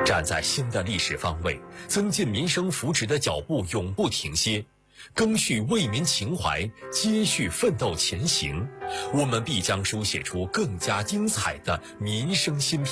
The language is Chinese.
站在新的历史方位，增进民生福祉的脚步永不停歇，赓续为民情怀，接续奋斗前行，我们必将书写出更加精彩的民生新篇。